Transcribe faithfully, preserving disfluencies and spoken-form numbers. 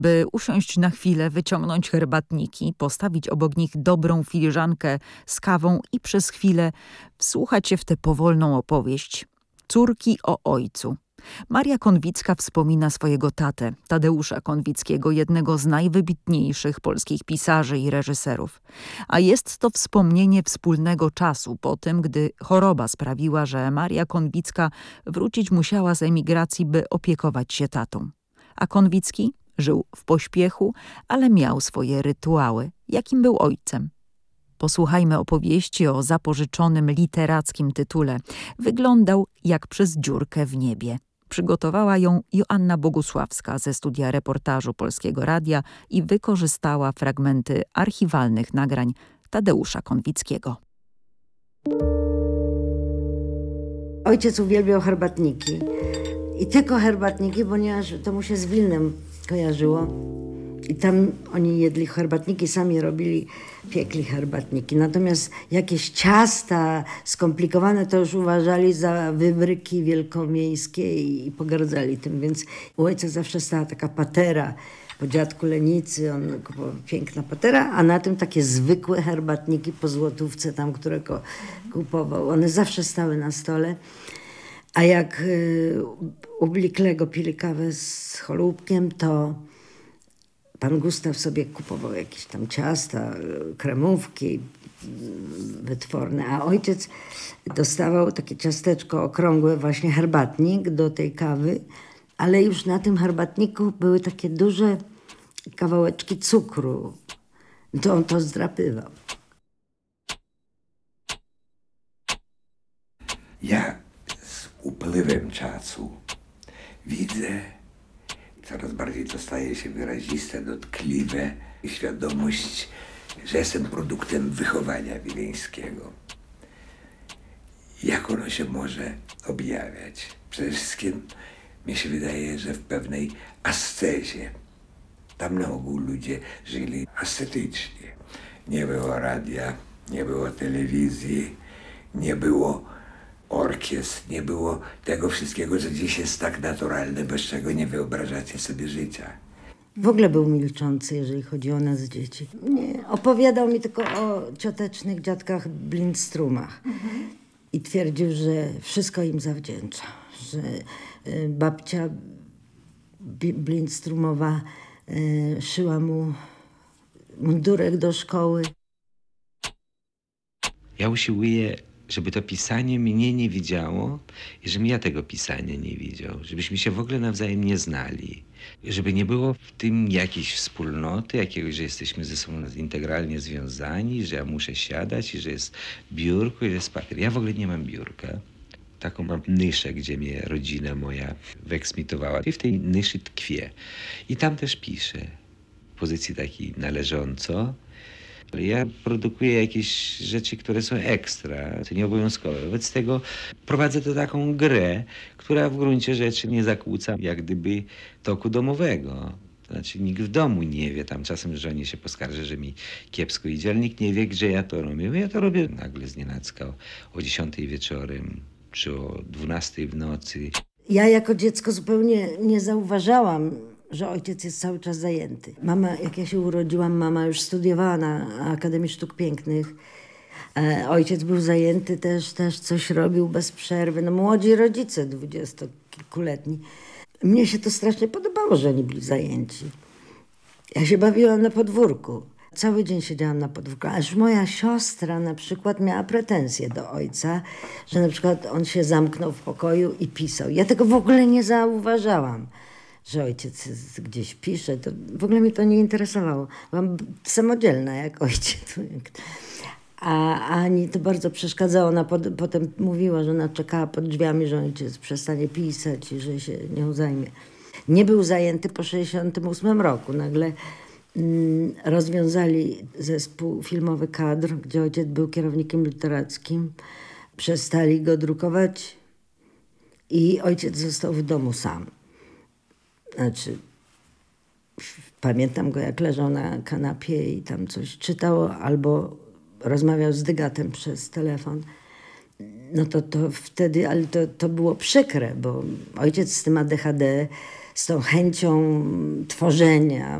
by usiąść na chwilę, wyciągnąć herbatniki, postawić obok nich dobrą filiżankę z kawą i przez chwilę wsłuchać się w tę powolną opowieść córki o ojcu. Maria Konwicka wspomina swojego tatę, Tadeusza Konwickiego, jednego z najwybitniejszych polskich pisarzy i reżyserów. A jest to wspomnienie wspólnego czasu po tym, gdy choroba sprawiła, że Maria Konwicka wrócić musiała z emigracji, by opiekować się tatą. A Konwicki żył w pośpiechu, ale miał swoje rytuały, jakim był ojcem. Posłuchajmy opowieści o zapożyczonym literackim tytule. Wyglądał jak przez dziurkę w niebie. Przygotowała ją Joanna Bogusławska ze studia reportażu Polskiego Radia i wykorzystała fragmenty archiwalnych nagrań Tadeusza Konwickiego. Ojciec uwielbiał herbatniki. I tylko herbatniki, ponieważ to mu się z Wilnem kojarzyło. I tam oni jedli herbatniki, sami robili, piekli herbatniki. Natomiast jakieś ciasta skomplikowane to już uważali za wybryki wielkomiejskie i pogardzali tym. Więc u ojca zawsze stała taka patera po dziadku Lenicy, on kupował piękna patera, a na tym takie zwykłe herbatniki po złotówce tam, które kupował. One zawsze stały na stole. A jak y, u Bliklego pili kawę z cholubkiem, to pan Gustaw sobie kupował jakieś tam ciasta, kremówki wytworne, a ojciec dostawał takie ciasteczko okrągłe, właśnie herbatnik do tej kawy, ale już na tym herbatniku były takie duże kawałeczki cukru. To on to zdrapywał. Ja z upływem czasu widzę, coraz bardziej to staje się wyraziste, dotkliwe i świadomość, że jestem produktem wychowania wileńskiego. Jak ono się może objawiać? Przede wszystkim mi się wydaje, że w pewnej ascezie. Tam na ogół ludzie żyli ascetycznie. Nie było radia, nie było telewizji, nie było orkiestr, nie było tego wszystkiego, że dziś jest tak naturalne, bez czego nie wyobrażacie sobie życia. W ogóle był milczący, jeżeli chodzi o nas, dzieci. Nie, opowiadał mi tylko o ciotecznych dziadkach Blindstrumach. Mhm. I twierdził, że wszystko im zawdzięcza. Że y, babcia Blindstrumowa y, szyła mu mundurek do szkoły. Ja usiłuję, żeby to pisanie mnie nie widziało i żebym ja tego pisania nie widział. Żebyśmy się w ogóle nawzajem nie znali. Żeby nie było w tym jakiejś wspólnoty, jakiegoś, że jesteśmy ze sobą integralnie związani, że ja muszę siadać i że jest biurko i że jest papier. Ja w ogóle nie mam biurka. Taką mam nyszę, gdzie mnie rodzina moja wyeksmitowała. I w tej nyszy tkwię. I tam też piszę. W pozycji takiej należąco. Ja produkuję jakieś rzeczy, które są ekstra, to nieobowiązkowe. Wobec tego prowadzę to taką grę, która w gruncie rzeczy nie zakłóca jak gdyby toku domowego. To znaczy nikt w domu nie wie, tam czasem żonie się poskarży, że mi kiepsko idzie, ale nikt nie wie, gdzie ja to robię. Bo ja to robię nagle znienacka o, o dziesiątej wieczorem, czy o dwunastej w nocy. Ja jako dziecko zupełnie nie zauważałam, że ojciec jest cały czas zajęty. Mama, jak ja się urodziłam, mama już studiowała na Akademii Sztuk Pięknych. E, ojciec był zajęty, też, też coś robił bez przerwy. No młodzi rodzice, dwudziestokilkuletni. Mnie się to strasznie podobało, że oni byli zajęci. Ja się bawiłam na podwórku. Cały dzień siedziałam na podwórku. Aż moja siostra na przykład miała pretensje do ojca, że na przykład on się zamknął w pokoju i pisał. Ja tego w ogóle nie zauważałam, że ojciec gdzieś pisze. To w ogóle mnie to nie interesowało. Byłam samodzielna jak ojciec. A Ani to bardzo przeszkadzało. Ona pod, potem mówiła, że ona czekała pod drzwiami, że ojciec przestanie pisać i że się nią zajmie. Nie był zajęty po sześćdziesiątym ósmym roku. Nagle mm, rozwiązali zespół filmowy Kadr, gdzie ojciec był kierownikiem literackim. Przestali go drukować i ojciec został w domu sam. Znaczy, pamiętam go, jak leżał na kanapie i tam coś czytał, albo rozmawiał z Dygatem przez telefon. No to, to wtedy, ale to, to było przykre, bo ojciec z tym A D H D z tą chęcią tworzenia.